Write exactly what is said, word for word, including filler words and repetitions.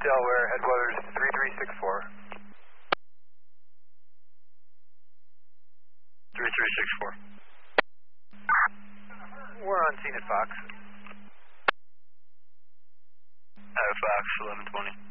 Delaware, headwaters three three six four. three three six four. We're on scene at Fox. At Fox, eleven twenty.